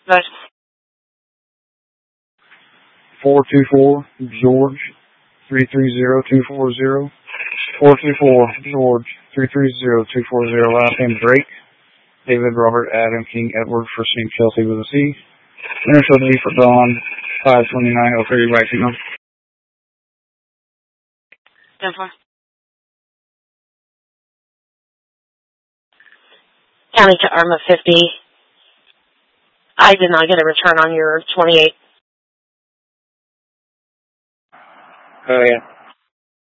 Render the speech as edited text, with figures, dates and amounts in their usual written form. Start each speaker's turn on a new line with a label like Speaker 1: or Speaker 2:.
Speaker 1: Nice.
Speaker 2: 424 George 330240. 424 George 330240. Last name Drake. David Robert Adam King Edward, first name Chelsea with a C. Initial D for Dawn 52903 right signal.
Speaker 1: 10-4. County to ARMA 50. I did not get a return on your 28.
Speaker 2: Oh, yeah.